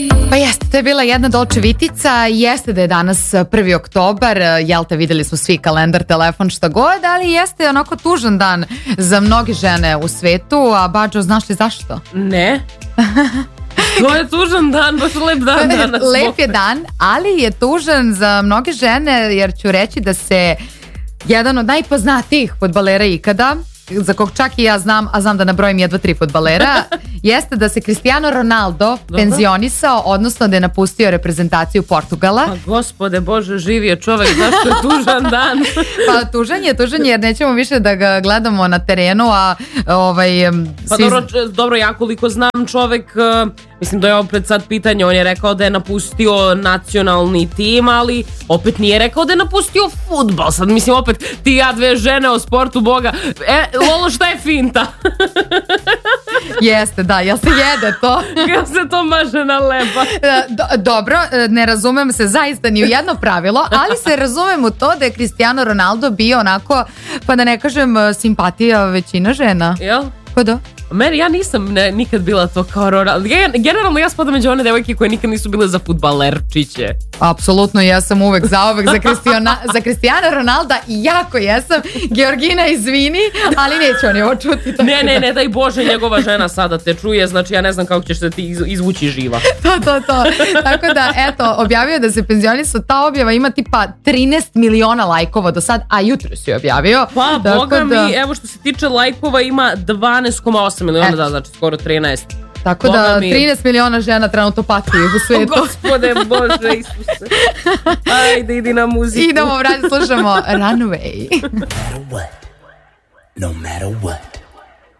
Pa jeste, to je bila jedna Dolce Vitica, jeste da je danas 1. oktobar, jel te, videli smo svi kalendar, telefon, šta god, ali jeste onako tužan dan za mnoge žene u svetu, a Bađo, znaš li zašto? Ne. To je tužan dan, baš lep dan danas. Lep je dan, ali je tužan za mnoge žene, jer ću reći da se jedan od najpoznatijih fudbalera ikada, za kog čak i ja znam, a znam da nabrojim jedva 3 fudbalera, jeste da se Cristiano Ronaldo penzionisao, odnosno da je napustio reprezentaciju Portugala. Pa gospode Bože, živio čovek, zašto je tužan dan? Pa tužan je jer nećemo više da ga gledamo na terenu, a Pa dobro, ja koliko znam čovek, mislim da je opet sad pitanje, on je rekao da je napustio nacionalni tim, ali opet nije rekao da je napustio fudbal. Sad mislim opet ti ja dve žene o sportu Boga. Lolo, šta je finta? Jeste, da, jel se jede to? Jel se to maže na leba? Dobro, ne razumem se zaista ni u jedno pravilo, ali se razumem u to da je Cristiano Ronaldo bio onako, pa da ne kažem, simpatija većina žena. Jel? Pa da. Meni, ja nisam nikad bila to kao Ronaldo. Generalno ja spadam među one devojke koje nikad nisu bile za fudbalerčiće. Apsolutno, ja sam uvek zauvek za Cristiano Ronalda i jako jesam. Georgina, izvini, ali neće oni ovo čuti. Ne, daj Bože, njegova žena sada te čuje, znači ja ne znam kako ćeš se ti izvući živa. To. Tako da, eto, objavio da se penzionisao, ta objava ima tipa 13 miliona lajkova do sad, a jutro si objavio. Pa, boga mi, evo što se tiče lajkova ima 12,8 miliona, da, znači skoro 13. Tako da 13 miliona žena trenutno pati u svetu. Gospode Bože, Isuse. Ajde, idi na muziku. Idemo, vrati, slušamo Runaway. No matter what.